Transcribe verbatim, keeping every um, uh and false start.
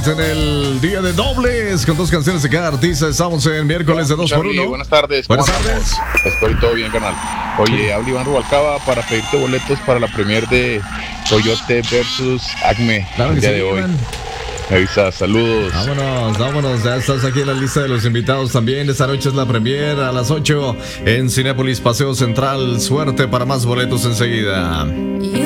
Estamos en el día de dobles con dos canciones de cada artista. Estamos en miércoles de dos por uno. Buenas tardes. Buenas tardes. Estoy todo bien, carnal. Oye, habla Iván Rubalcaba para pedirte boletos para la premier de Coyote versus Acme Claro el que día sí, de hoy. Iván. Me avisa, saludos. Vámonos, vámonos, ya estás aquí en la lista de los invitados también. Esta noche es la premier a las ocho en Cinépolis Paseo Central. Suerte para más boletos enseguida.